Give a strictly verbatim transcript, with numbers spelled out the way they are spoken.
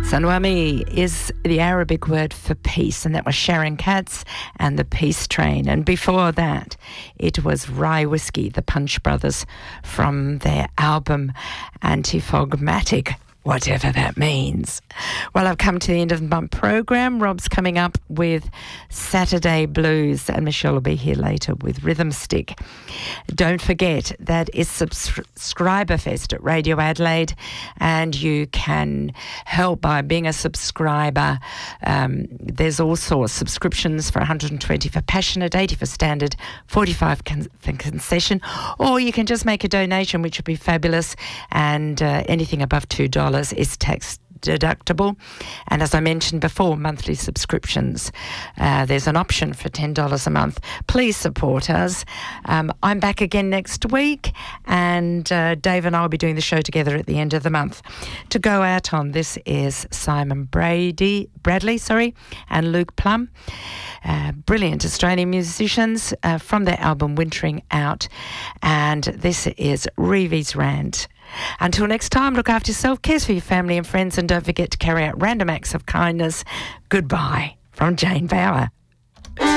Sanwami is the Arabic word for peace, and that was Sharon Katz and the Peace Train. And before that, it was Rye Whiskey, the Punch Brothers, from their album Antifogmatic, whatever that means. Well, I've come to the end of my program. Rob's coming up with Saturday Blues, and Michelle will be here later with Rhythm Stick. Don't forget that it's Subscriber Fest at Radio Adelaide, and you can help by being a subscriber. Um, there's all sorts. Subscriptions for one hundred twenty for Passionate, eighty for Standard, forty-five con- for Concession, or you can just make a donation, which would be fabulous, and uh, anything above two dollars is tax deductible. And as I mentioned before, monthly subscriptions, uh, there's an option for ten dollars a month. Please support us. Um, I'm back again next week, and uh, Dave and I will be doing the show together at the end of the month. To go out on, this is Simon Brady, Bradley, sorry, and Luke Plum. Uh, brilliant Australian musicians uh, from their album Wintering Out, and this is Reeves Rant. Until next time, look after yourself, care for your family and friends, and don't forget to carry out random acts of kindness. Goodbye from Jane Bauer.